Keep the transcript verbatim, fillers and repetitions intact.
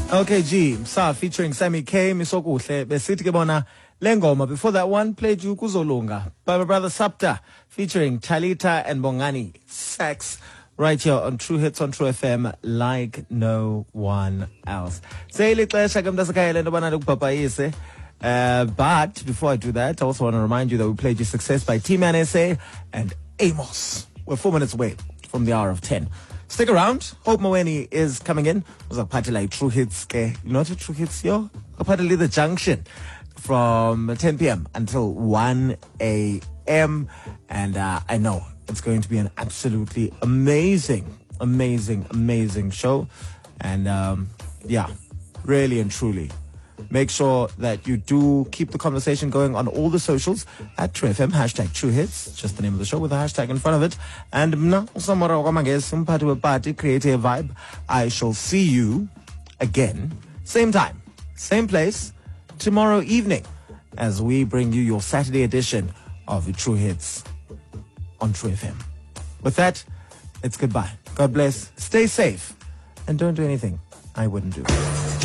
Okay, G, Msa featuring Sammy K, Misokuhle, besithi ke bona lengoma. Before that one, played you Kuzolunga, by my brother Sapta, featuring Talita and Bongani, Sex, right here on True Hits on True F M, like no one else. Say lixesha ke mntasakayela into bana ukupapayise. Uh, but before I do that, I also want to remind you that we played you Success by T-Man S A and Amos. We're four minutes away from the hour of ten. Stick around. Hope Moeni is coming in. Was a party like True Hits. Ke. You know what True Hits, yo? A party the junction from ten p.m. until one a.m. And uh, I know it's going to be an absolutely amazing, amazing, amazing show. And um, yeah, really and truly, make sure that you do keep the conversation going on all the socials at True F M, hashtag True Hits, just the name of the show with a hashtag in front of it. And mna, usamora wakamangesi, umphathi weparty, create a vibe. I shall see you again, same time, same place, tomorrow evening, as we bring you your Saturday edition of the True Hits on True F M. With that, it's goodbye. God bless, stay safe, and don't do anything I wouldn't do.